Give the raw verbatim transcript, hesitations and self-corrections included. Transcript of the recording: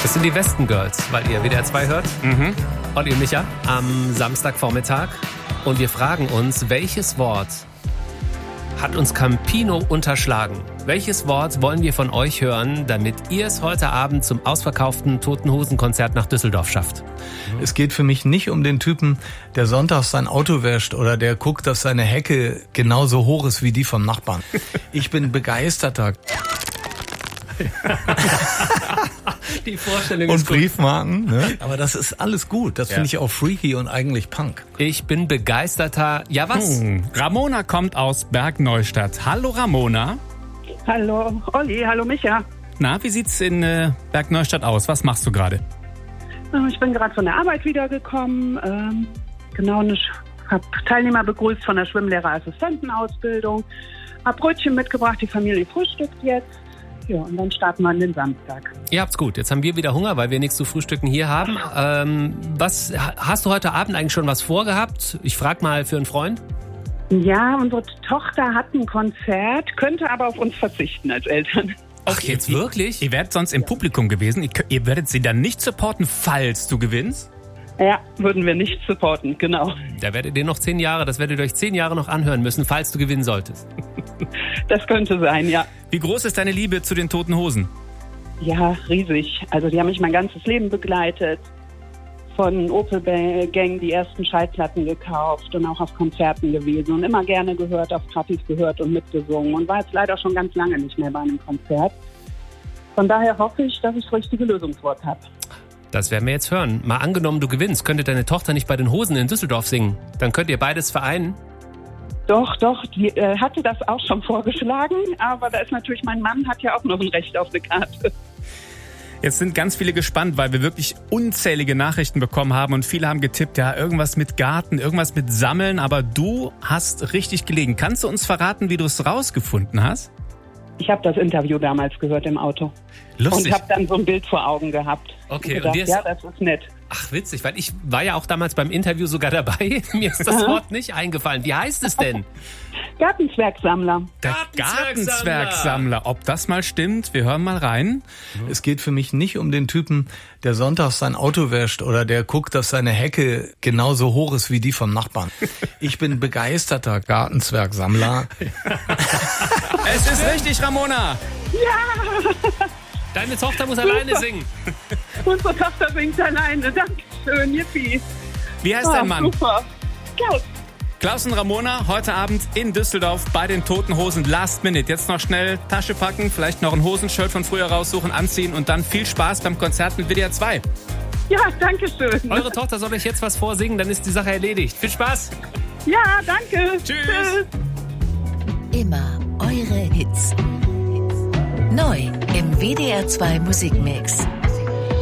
Das sind die Westen Girls, weil ihr W D R zwei hört. Mhm. Olli und Micha am Samstagvormittag. Und wir fragen uns, welches Wort hat uns Campino unterschlagen? Welches Wort wollen wir von euch hören, damit ihr es heute Abend zum ausverkauften Toten Hosen Konzert nach Düsseldorf schafft? Es geht für mich nicht um den Typen, der sonntags sein Auto wäscht oder der guckt, dass seine Hecke genauso hoch ist wie die vom Nachbarn. Ich bin begeisterter. Die Vorstellung und ist gut. Briefmarken, ne? Aber das ist alles gut. Das Ja. finde ich auch freaky und eigentlich Punk. Ich bin begeisterter... Ja, was? Hm. Ramona kommt aus Bergneustadt. Hallo Ramona. Hallo Olli, hallo Micha. Na, wie sieht's in äh, Bergneustadt aus? Was machst du gerade? Äh, Ich bin gerade von der Arbeit wiedergekommen. Ähm, genau, ich habe Teilnehmer begrüßt von der Schwimmlehrerassistentenausbildung. Hab Brötchen mitgebracht, die Familie frühstückt jetzt. Ja, und dann starten wir an den Samstag. Ihr habt's gut. Jetzt haben wir wieder Hunger, weil wir nichts zu frühstücken hier haben. Ähm, was hast du heute Abend eigentlich schon was vorgehabt? Ich frage mal für einen Freund. Ja, unsere Tochter hat ein Konzert, könnte aber auf uns verzichten als Eltern. Ach, jetzt wirklich? Ihr wärt sonst im Publikum gewesen. Ihr, ihr werdet sie dann nicht supporten, falls du gewinnst? Ja, würden wir nicht supporten, genau. Da werdet ihr noch zehn Jahre, das werdet ihr euch zehn Jahre noch anhören müssen, falls du gewinnen solltest. Das könnte sein, ja. Wie groß ist deine Liebe zu den Toten Hosen? Ja, riesig. Also die haben mich mein ganzes Leben begleitet. Von Opel Gang die ersten Schallplatten gekauft und auch auf Konzerten gewesen und immer gerne gehört, auf Partys gehört und mitgesungen und war jetzt leider schon ganz lange nicht mehr bei einem Konzert. Von daher hoffe ich, dass ich das richtige Lösungswort habe. Das werden wir jetzt hören. Mal angenommen, du gewinnst, könnte deine Tochter nicht bei den Hosen in Düsseldorf singen. Dann könnt ihr beides vereinen. Doch, doch, die äh, hatte das auch schon vorgeschlagen, aber da ist natürlich, mein Mann hat ja auch noch ein Recht auf eine Karte. Jetzt sind ganz viele gespannt, weil wir wirklich unzählige Nachrichten bekommen haben und viele haben getippt, ja, irgendwas mit Garten, irgendwas mit Sammeln, aber du hast richtig gelegen. Kannst du uns verraten, wie du es rausgefunden hast? Ich habe das Interview damals gehört im Auto. Lustig. Und habe dann so ein Bild vor Augen gehabt. Okay, und und gedacht, dir ist- ja, das ist nett. Ach, witzig, weil ich war ja auch damals beim Interview sogar dabei. Mir ist das Wort nicht eingefallen. Wie heißt es denn? Gartenzwergsammler. Der Gartenzwergsammler. Ob das mal stimmt, wir hören mal rein. Es geht für mich nicht um den Typen, der sonntags sein Auto wäscht oder der guckt, dass seine Hecke genauso hoch ist wie die vom Nachbarn. Ich bin begeisterter Gartenzwergsammler. Es ist richtig, Ramona. Deine Tochter muss alleine singen. Unsere Tochter singt alleine. Dankeschön, Yippie. Wie heißt Ah, dein Mann? Super. Klaus. Klaus und Ramona, heute Abend in Düsseldorf bei den Toten Hosen. Last Minute. Jetzt noch schnell Tasche packen, vielleicht noch ein Hosenshirt von früher raussuchen, anziehen und dann viel Spaß beim Konzert mit W D R zwei. Ja, danke schön. Eure Tochter soll euch jetzt was vorsingen, dann ist die Sache erledigt. Viel Spaß. Ja, danke. Tschüss. Immer eure Hits. Neu im W D R zwei Musikmix.